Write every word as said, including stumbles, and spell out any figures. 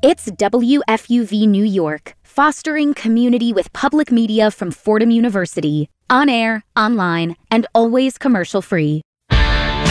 It's W F U V New York, fostering community with public media from Fordham University, on air, online, and always commercial-free.